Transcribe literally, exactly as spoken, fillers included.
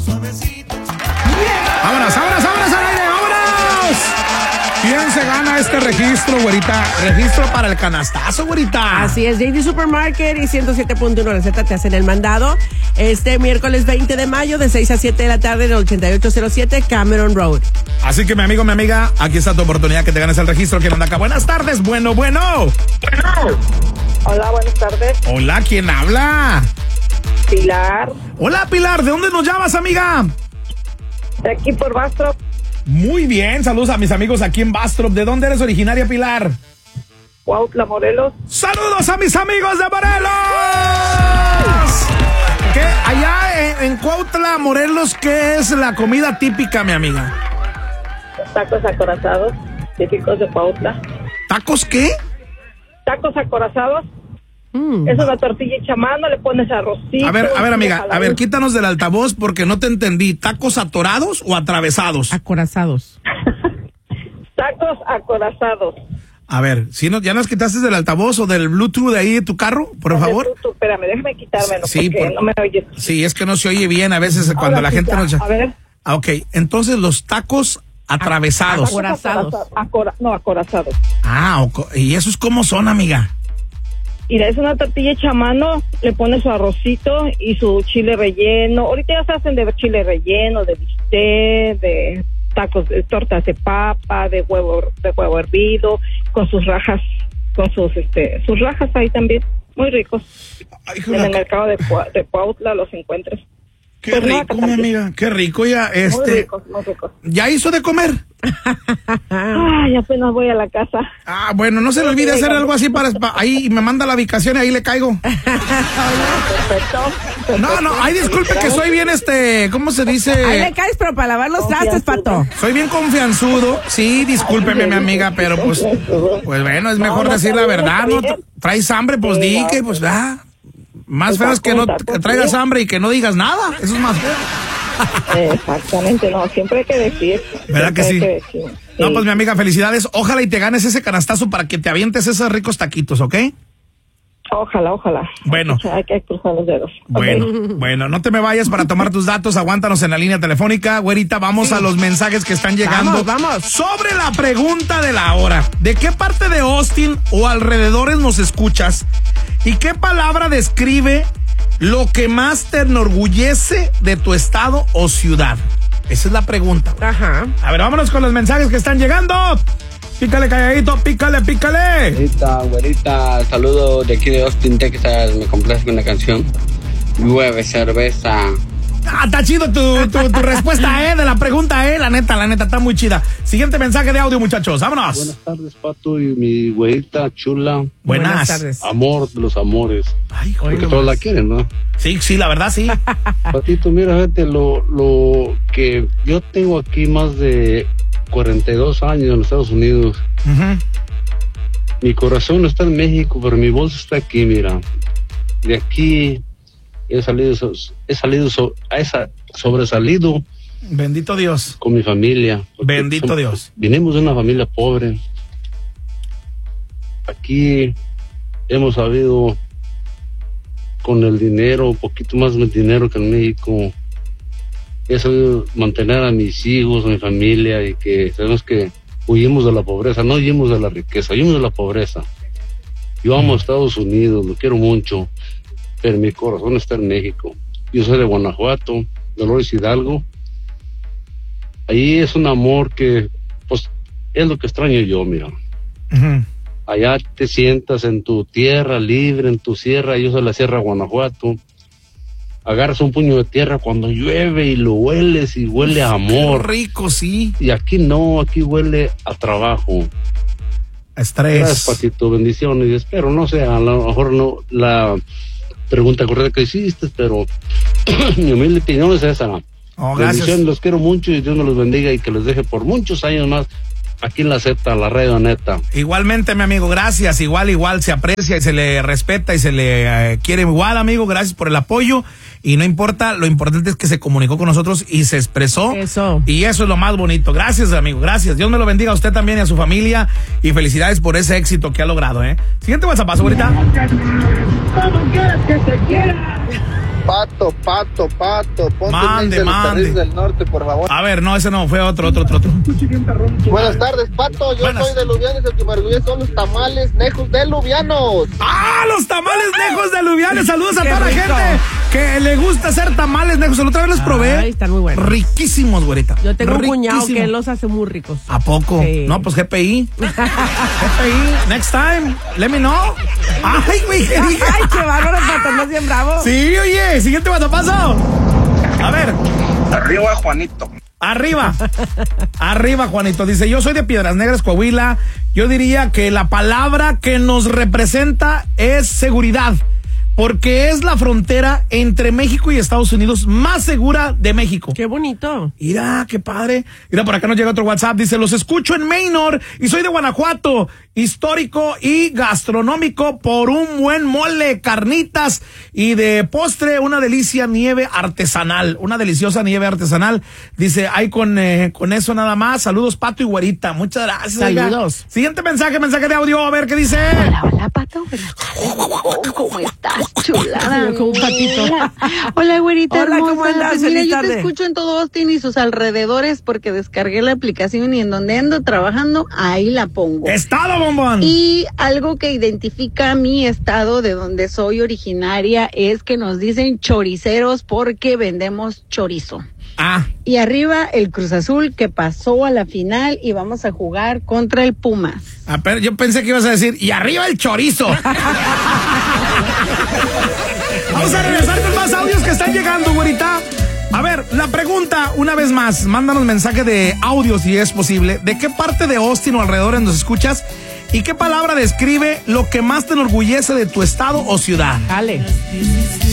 Vámonos, vámonos, vámonos al aire, vámonos. ¿Quién se gana este registro, güerita? Registro para el canastazo, güerita. Así es, J D Supermarket y ciento siete punto uno La Z te hacen el mandado este miércoles veinte de mayo de seis a siete de la tarde en el ochenta y ocho cero siete Cameron Road. Así que mi amigo, mi amiga, aquí está tu oportunidad que te ganes el registro. ¿Quién anda acá? Buenas tardes, bueno, bueno. Bueno. Hola, buenas tardes. Hola, ¿quién habla? Pilar. Hola, Pilar, ¿de dónde nos llamas, amiga? De aquí por Bastrop. Muy bien, saludos a mis amigos aquí en Bastrop. ¿De dónde eres originaria, Pilar? Cuautla, Morelos. ¡Saludos a mis amigos de Morelos! ¿Qué? Allá en, en Cuautla, Morelos, ¿qué es la comida típica, mi amiga? Tacos acorazados, típicos de Cuautla. ¿Tacos qué? Tacos acorazados. Mm. Es una tortilla hecha a mano, le pones arrocito. A ver, a ver, amiga, a ver, quítanos del altavoz porque no te entendí. ¿Tacos atorados o atravesados? Acorazados. Tacos acorazados. A ver, si no, ¿ya nos quitaste del altavoz o del Bluetooth de ahí de tu carro, por no, favor? Bluetooth, espérame, déjame quitármelo sí, porque por... no me oyes. Sí, es que no se oye bien a veces cuando Ahora la sí, gente ya. nos... A ver. Ah, ok, entonces los tacos atravesados. Acorazados. Acora... No, acorazados. Ah, ¿y esos cómo son, amiga? Mira, es una tortilla hecha a mano, le pones su arrocito y su chile relleno. Ahorita ya se hacen de chile relleno, de bistec, de tacos, de tortas de papa, de huevo, de huevo hervido, con sus rajas, con sus este, sus rajas ahí también, muy ricos. Ay, en el mercado de, de Cuautla los encuentras. Qué pues rico, no, mi amiga, qué rico ya, este. Muy ricos, muy ricos. ¿Ya hizo de comer? Ay, apenas voy a la casa. Ah, bueno, no se le olvide hacer algo así para, para ahí me manda la ubicación y ahí le caigo. Perfecto, perfecto. No, no, ay, disculpe que soy bien este, ¿cómo se dice? Ahí le caes, pero para lavar los trastes, pato. Soy bien confianzudo. Sí, discúlpeme, mi amiga, pero pues, pues bueno, es mejor decir la verdad, ¿no? Traes hambre, pues di que, pues, ah. Más feo es que no que traigas hambre y que no digas nada. Eso es más feo. Exactamente, no, siempre hay que decir. ¿Verdad que sí? Que decir. No, sí. pues mi amiga, felicidades. Ojalá y te ganes ese canastazo para que te avientes esos ricos taquitos, ¿ok? Ojalá, ojalá. Bueno. Hay que cruzar los dedos. Bueno, okay. bueno, no te me vayas para tomar tus datos. Aguántanos en la línea telefónica. Güerita, vamos sí. a los mensajes que están llegando. Vamos, vamos. Sobre la pregunta de la hora. ¿De qué parte de Austin o alrededores nos escuchas? ¿Y qué palabra describe lo que más te enorgullece de tu estado o ciudad? Esa es la pregunta. Güey. Ajá. A ver, vámonos con los mensajes que están llegando. Pícale, calladito, pícale, pícale. Güerita, güerita, saludos de aquí de Austin, Texas. Me complace con la canción Llueve Cerveza. Ah, está chido tu, tu, tu respuesta, eh, de la pregunta, eh. La neta, la neta, está muy chida. Siguiente mensaje de audio, muchachos. Vámonos. Buenas tardes, Pato y mi güerita chula. Buenas. Buenas tardes. Amor de los amores. Ay, joder. Porque todos la quieren, ¿no? Sí, sí, la verdad, sí. Patito, mira, fíjate, lo, lo que yo tengo aquí más de cuarenta y dos años en los Estados Unidos. Uh-huh. Mi corazón está en México, pero mi voz está aquí, mira. De aquí he salido, he salido, so, he sobresalido. Bendito Dios. Con mi familia. Bendito somos, Dios. Vinimos de una familia pobre. Aquí hemos sabido con el dinero, un poquito más de dinero que en México. He sabido mantener a mis hijos, a mi familia, y que sabemos que huimos de la pobreza, no huimos de la riqueza, huimos de la pobreza. Yo amo a Estados Unidos, lo quiero mucho, pero mi corazón está en México. Yo soy de Guanajuato, Dolores Hidalgo. Ahí es un amor que, pues, es lo que extraño yo, mira. Uh-huh. Allá te sientas en tu tierra libre, en tu sierra, yo soy la Sierra Guanajuato. Agarras un puño de tierra cuando llueve y lo hueles y huele a amor. Qué rico, sí. Y aquí no, aquí huele a trabajo. Estrés. Gracias, Patito, bendiciones. Y espero, no sé, a lo mejor no la pregunta correcta que hiciste, pero mi humilde opinión es esa. Oh, gracias. Bendiciones, los quiero mucho y Dios me los bendiga y que les deje por muchos años más aquí en la Z, la radio neta. Igualmente, mi amigo, gracias. Igual, igual se aprecia y se le respeta y se le eh, quiere igual, amigo. Gracias por el apoyo. Y no importa, lo importante es que se comunicó con nosotros y se expresó. Eso. Y eso es lo más bonito. Gracias, amigo, gracias. Dios me lo bendiga a usted también y a su familia. Y felicidades por ese éxito que ha logrado, ¿eh? Siguiente WhatsApp, ahorita. ¿Cómo quieres que se quiera? Pato, pato, pato. Ponte Mande, el mix de los mande. Carriles del Norte, por favor. A ver, no, ese no, fue otro, otro, otro, otro. Buenas tardes, Pato. Yo Buenas. soy de Lubianes. El que me orgullece son los tamales nejos de Lubianos. ¡Ah, los tamales nejos de aluviales! Saludos a Qué toda la rico. gente que le gusta hacer tamales nejos. La otra vez los probé. Ay, están muy buenos. Riquísimos, güerita. Yo tengo un cuñado Riquísimos. que los hace muy ricos. ¿A poco? Sí. No, pues G P I. G P I, next time, let me know. Ay, güey, ¿qué dije? Ay, qué bárbaro, Pato, no es bien bravo. Sí, oye, siguiente paso. A ver, Arriba, Juanito. arriba. Arriba, Juanito. Dice, yo soy de Piedras Negras, Coahuila. Yo diría que la palabra que nos representa es seguridad. Porque es la frontera entre México y Estados Unidos más segura de México. Qué bonito. Mira, qué padre. Mira, por acá nos llega otro WhatsApp. Dice, los escucho en Maynor y soy de Guanajuato. Histórico y gastronómico por un buen mole, carnitas y de postre una delicia nieve artesanal. Una deliciosa nieve artesanal. Dice, ay, con, eh, con eso nada más. Saludos, Pato y Güerita. Muchas gracias. oiga. Saludos. Siguiente mensaje, mensaje de audio. A ver qué dice. Hola, hola, Pato. Buenas tardes. ¿Cómo estás, chulada? Yo como un patito. Hola, güerita Hola, hermosa. ¿cómo andas? Pues mira, Feliz yo tarde. te escucho en todo Austin y sus alrededores porque descargué la aplicación y en donde ando trabajando, ahí la pongo. Estado, bombón. Y algo que identifica mi estado de donde soy originaria es que nos dicen choriceros porque vendemos chorizo. Ah, Y arriba el Cruz Azul que pasó a la final y vamos a jugar contra el Pumas. ah, pero yo pensé que ibas a decir, y arriba el chorizo. Vamos a regresar con más audios que están llegando, güerita. A ver, la pregunta, una vez más, mándanos mensaje de audio si es posible. ¿De qué parte de Austin o alrededores nos escuchas? ¿Y qué palabra describe lo que más te enorgullece de tu estado o ciudad? Dale.